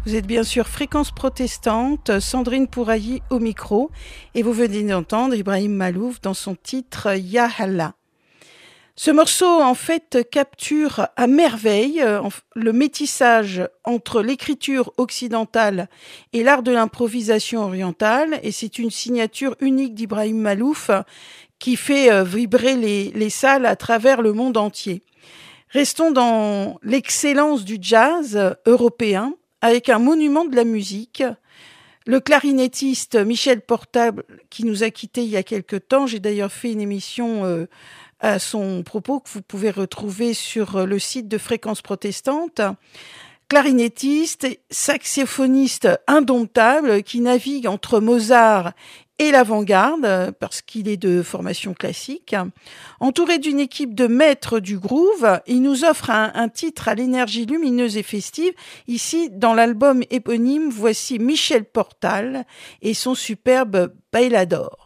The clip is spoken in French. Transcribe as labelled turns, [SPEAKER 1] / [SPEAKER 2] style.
[SPEAKER 1] Vous êtes bien sûr Fréquence Protestante, Sandrine Pourailly au micro, et vous venez d'entendre Ibrahim Malouf dans son titre Ya Allah. Ce morceau, en fait, capture à merveille le métissage entre l'écriture occidentale et l'art de l'improvisation orientale, et c'est une signature unique d'Ibrahim Malouf qui fait vibrer les salles à travers le monde entier. Restons dans l'excellence du jazz européen, avec un monument de la musique, le clarinettiste Michel Portable, qui nous a quittés il y a quelque temps. J'ai d'ailleurs fait une émission à son propos que vous pouvez retrouver sur le site de Fréquence Protestante. Clarinettiste, saxophoniste indomptable, qui navigue entre Mozart et l'avant-garde, parce qu'il est de formation classique. Entouré d'une équipe de maîtres du groove, il nous offre un titre à l'énergie lumineuse et festive. Ici, dans l'album éponyme, voici Michel Portal et son superbe Bailador.